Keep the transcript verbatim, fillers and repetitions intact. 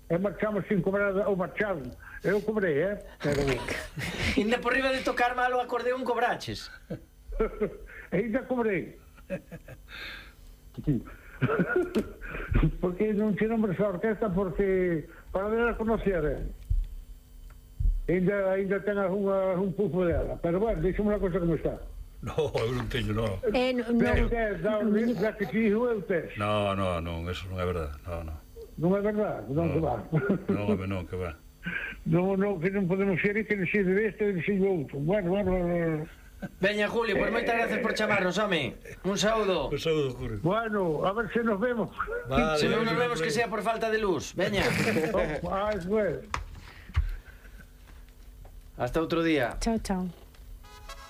e marchamos sin cobrar o marchado. Eu cobrei, eh? Pero... Ainda por riba de tocar mal o acordeón cobraches. Ainda cobrei. Porque non che nombres a orquesta porque para ver a conocer, eh? Ainda, ainda ten algunha, un pufo dela. Pero bueno, deixame unha cosa como está. No, eu non teño, no. Eh, no, no. Pero tes, da, da que te dixo eu tes. No, no, non, eso non é verdade. No, no. Non é verdade? Non que va. Non, home, non, que va. Non, non, que non podemos ser que decide deste e decide outro. Bueno, bueno, bueno. Veña, Julio, pois moitas gracias por chamarnos, home. Un saúdo. Un saúdo, Julio. Bueno, a ver se nos vemos. Vale, Se non nos vale, vemos vale. que sea por falta de luz. Veña. Oh, ah, bueno. Hasta outro día. Chao, chao.